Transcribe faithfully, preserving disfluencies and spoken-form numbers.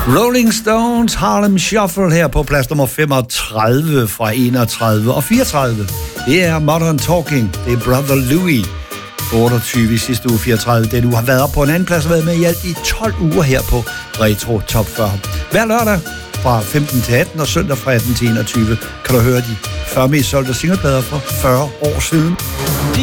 Rolling Stones Harlem Shuffle her på plads nummer femogtredive fra enogtredive og fireogtredive. Det er Modern Talking. Det er Brother Louie. otteogtyve i sidste uge, fireogtredive. Den uge har været op på en anden plads og været med i alt i tolv uger her på Retro Top fyrre. Hver lørdag fra femten til atten og søndag fra atten til enogtyve kan du høre de fyrre mest solgte singleplader for fyrre år siden. De